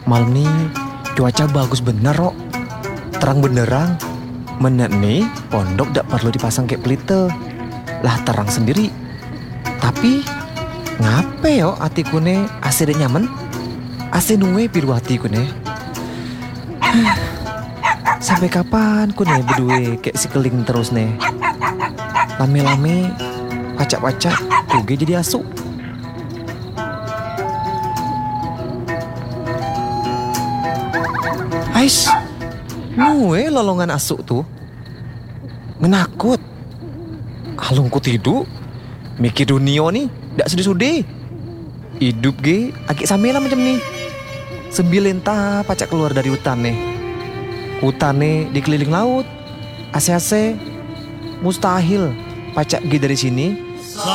Malam nih cuaca bagus bener kok. Terang benderang. Menek nih pondok dak perlu dipasang kayak pelite. Lah terang sendiri. Tapi ngape yo atiku ne AC dek nyaman? AC nuwe biru hatiku ne. Sampai kapan ku ne berdua kayak si keling terus ne? Lame-lame pacak-pacak kuge jadi asu. Ais, nuwe lolongan asuk tuh. Menakut. Alungku tidur. Mikir dunia nih, dak sudi-sudi. Hidup ge agak samela macam nih. Sembilan ta pacak keluar dari hutan nih. Hutan nih dikeliling laut. AC-AC. Mustahil pacak ge dari sini